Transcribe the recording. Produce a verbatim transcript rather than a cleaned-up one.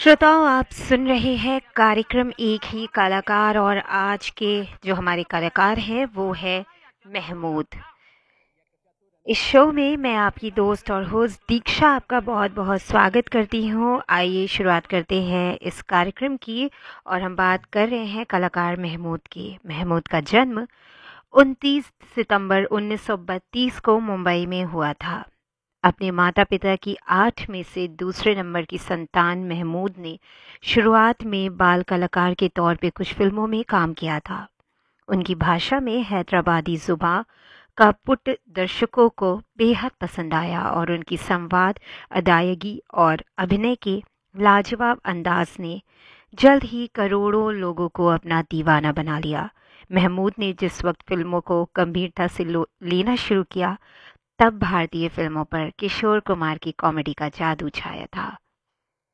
श्रोताओं, आप सुन रहे हैं कार्यक्रम एक ही कलाकार और आज के जो हमारे कलाकार हैं वो है महमूद। इस शो में मैं आपकी दोस्त और होस्ट दीक्षा आपका बहुत बहुत स्वागत करती हूँ। आइए शुरुआत करते हैं इस कार्यक्रम की और हम बात कर रहे हैं कलाकार महमूद की। महमूद का जन्म उनतीस सितंबर उन्नीस सौ बत्तीस को मुंबई में हुआ था। अपने माता पिता की आठ में से दूसरे नंबर की संतान महमूद ने शुरुआत में बाल कलाकार के तौर पे कुछ फिल्मों में काम किया था। उनकी भाषा में हैदराबादी जुबां का पुट दर्शकों को बेहद पसंद आया और उनकी संवाद, अदायगी और अभिनय के लाजवाब अंदाज ने जल्द ही करोड़ों लोगों को अपना दीवाना बना लिया। महमूद ने जिस वक्त फिल्मों को गंभीरता से लेना शुरू किया, तब भारतीय फिल्मों पर किशोर कुमार की कॉमेडी का जादू छाया था।